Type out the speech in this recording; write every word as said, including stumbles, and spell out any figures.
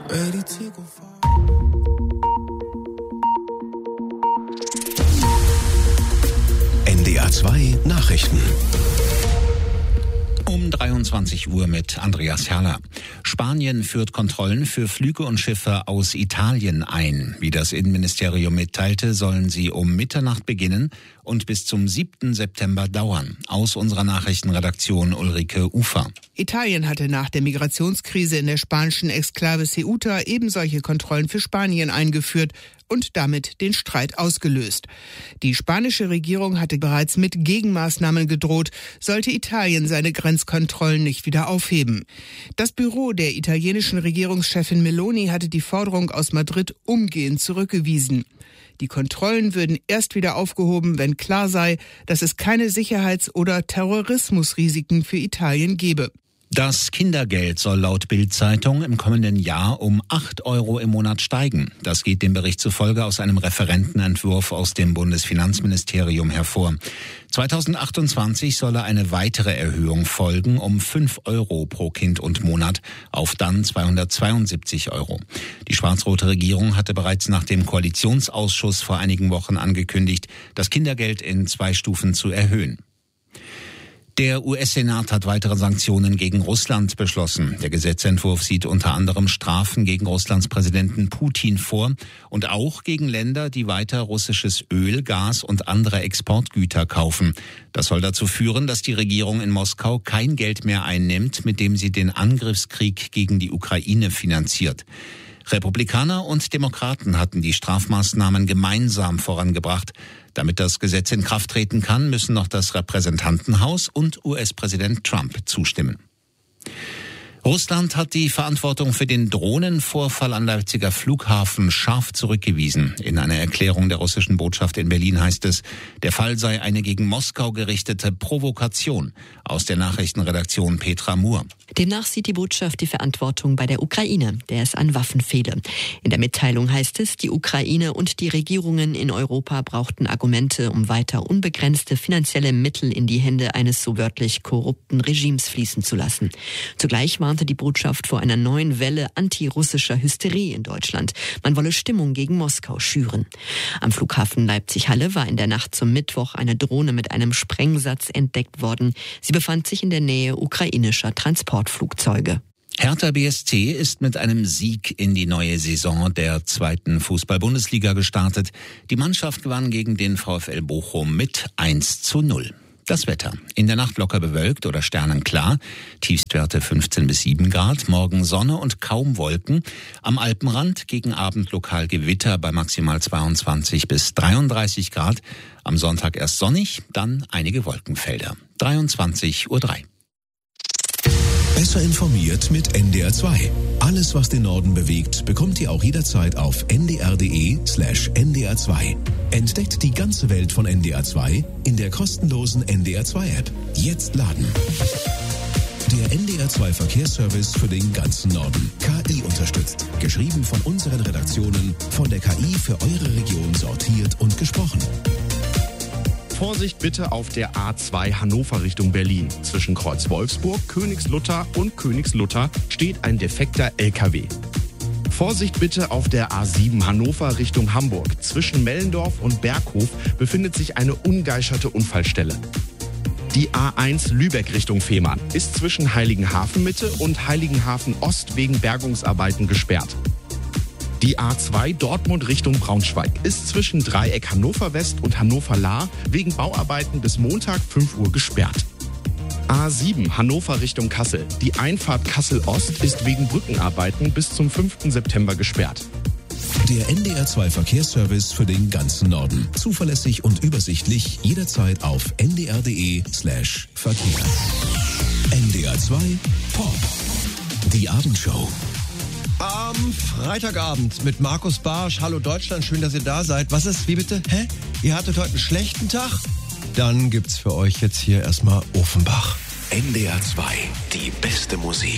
ready to go far. N D R zwei Nachrichten. Um dreiundzwanzig Uhr mit Andreas Herrler. Spanien führt Kontrollen für Flüge und Schiffe aus Italien ein. Wie das Innenministerium mitteilte, sollen sie um Mitternacht beginnen und bis zum siebten September dauern. Aus unserer Nachrichtenredaktion Ulrike Ufer. Italien hatte nach der Migrationskrise in der spanischen Exklave Ceuta eben solche Kontrollen für Spanien eingeführt und damit den Streit ausgelöst. Die spanische Regierung hatte bereits mit Gegenmaßnahmen gedroht, sollte Italien seine Grenzkontrollen nicht wieder aufheben. Das Büro der italienischen Regierungschefin Meloni hatte die Forderung aus Madrid umgehend zurückgewiesen. Die Kontrollen würden erst wieder aufgehoben, wenn klar sei, dass es keine Sicherheits- oder Terrorismusrisiken für Italien gebe. Das Kindergeld soll laut Bild-Zeitung im kommenden Jahr um acht Euro im Monat steigen. Das geht dem Bericht zufolge aus einem Referentenentwurf aus dem Bundesfinanzministerium hervor. zweitausendachtundzwanzig solle eine weitere Erhöhung folgen um fünf Euro pro Kind und Monat auf dann zweihundertzweiundsiebzig Euro. Die schwarz-rote Regierung hatte bereits nach dem Koalitionsausschuss vor einigen Wochen angekündigt, das Kindergeld in zwei Stufen zu erhöhen. Der U S-Senat hat weitere Sanktionen gegen Russland beschlossen. Der Gesetzentwurf sieht unter anderem Strafen gegen Russlands Präsidenten Putin vor und auch gegen Länder, die weiter russisches Öl, Gas und andere Exportgüter kaufen. Das soll dazu führen, dass die Regierung in Moskau kein Geld mehr einnimmt, mit dem sie den Angriffskrieg gegen die Ukraine finanziert. Republikaner und Demokraten hatten die Strafmaßnahmen gemeinsam vorangebracht. Damit das Gesetz in Kraft treten kann, müssen noch das Repräsentantenhaus und U S-Präsident Trump zustimmen. Russland hat die Verantwortung für den Drohnenvorfall am Leipziger Flughafen scharf zurückgewiesen. In einer Erklärung der russischen Botschaft in Berlin heißt es, der Fall sei eine gegen Moskau gerichtete Provokation. Aus der Nachrichtenredaktion Petra Muhr. Demnach sieht die Botschaft die Verantwortung bei der Ukraine, der es an Waffen fehle. In der Mitteilung heißt es, die Ukraine und die Regierungen in Europa brauchten Argumente, um weiter unbegrenzte finanzielle Mittel in die Hände eines so wörtlich korrupten Regimes fließen zu lassen. Zugleich warnte die Botschaft vor einer neuen Welle antirussischer Hysterie in Deutschland. Man wolle Stimmung gegen Moskau schüren. Am Flughafen Leipzig-Halle war in der Nacht zum Mittwoch eine Drohne mit einem Sprengsatz entdeckt worden. Sie befand sich in der Nähe ukrainischer Transportflugzeuge. Hertha B S C ist mit einem Sieg in die neue Saison der zweiten Fußball-Bundesliga gestartet. Die Mannschaft gewann gegen den VfL Bochum mit eins zu null. Das Wetter. In der Nacht locker bewölkt oder sternenklar. Tiefstwerte fünfzehn bis sieben Grad. Morgen Sonne und kaum Wolken. Am Alpenrand gegen Abend lokal Gewitter bei maximal zweiundzwanzig bis dreiunddreißig Grad. Am Sonntag erst sonnig, dann einige Wolkenfelder. dreiundzwanzig Uhr drei. Besser informiert mit N D R zwei. Alles, was den Norden bewegt, bekommt ihr auch jederzeit auf n d r punkt d e slash n d r zwei. Entdeckt die ganze Welt von N D R zwei in der kostenlosen N D R zwei App. Jetzt laden. Der N D R zwei Verkehrsservice für den ganzen Norden. K I unterstützt. Geschrieben von unseren Redaktionen, von der K I für eure Region sortiert und gesprochen. Vorsicht bitte auf der A zwei Hannover Richtung Berlin. Zwischen Kreuz Wolfsburg, Königslutter und Königslutter steht ein defekter L K W. Vorsicht bitte auf der A sieben Hannover Richtung Hamburg. Zwischen Mellendorf und Berghof befindet sich eine ungescherte Unfallstelle. Die A eins Lübeck Richtung Fehmarn ist zwischen Heiligenhafen Mitte und Heiligenhafen Ost wegen Bergungsarbeiten gesperrt. Die A zwei Dortmund Richtung Braunschweig ist zwischen Dreieck Hannover West und Hannover Lahr wegen Bauarbeiten bis Montag fünf Uhr gesperrt. A sieben Hannover Richtung Kassel. Die Einfahrt Kassel Ost ist wegen Brückenarbeiten bis zum fünften September gesperrt. Der N D R zwei Verkehrsservice für den ganzen Norden. Zuverlässig und übersichtlich jederzeit auf n d r punkt d e slash Verkehr. N D R zwei Pop. Die Abendshow. Am Freitagabend mit Markus Barsch. Hallo Deutschland, schön, dass ihr da seid. Was ist, wie bitte? Hä? Ihr hattet heute einen schlechten Tag? Dann gibt's für euch jetzt hier erstmal Offenbach. N D R zwei, die beste Musik.